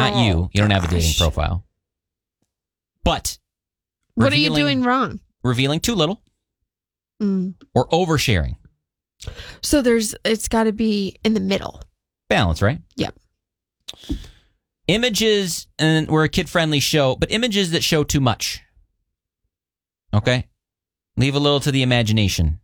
not you. You don't have a dating gosh. profile. But What are you doing wrong? Revealing too little or oversharing. So it's got to be in the middle. Balance, right? Yep. Images, and we're a kid-friendly show, but images that show too much. Okay? Leave a little to the imagination.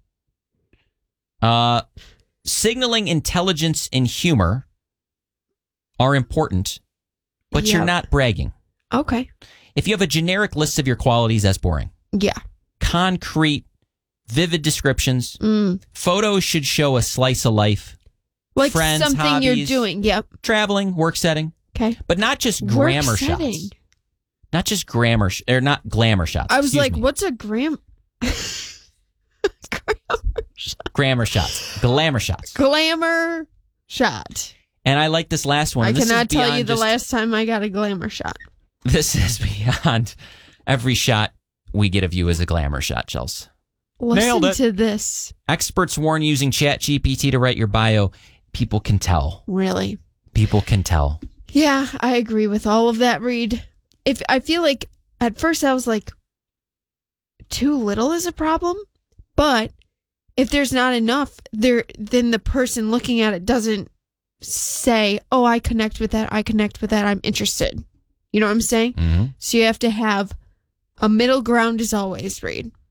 Signaling intelligence and humor are important, but you're not bragging. Okay. If you have a generic list of your qualities, that's boring. Yeah. Concrete, vivid descriptions. Photos should show a slice of life. Like friends, something hobbies, you're doing. Yep. Traveling, work setting. Okay. But not just grammar shots. Not just grammar, or not glamour shots. I was like, me. what's a grammar Grammar shots. Glamour shots. Glamour shot. And I like this last one. I This cannot is tell you the just, last time I got a glamour shot. This is beyond every shot we get of you as a glamour shot, Chels. Listen to this. Experts warn using ChatGPT to write your bio. People can tell. Really? People can tell. Yeah, I agree with all of that, Reed. I feel like at first I was like, too little is a problem, but if there's not enough, then the person looking at it doesn't say, "Oh, I connect with that. I'm interested." You know what I'm saying? Mm-hmm. So you have to have a middle ground as always, Reed.